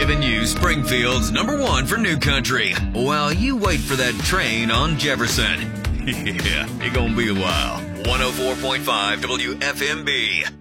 giving you Springfield's #1 for new country while you wait for that train on Jefferson. Yeah, it gonna be a while. 104.5 WFMB.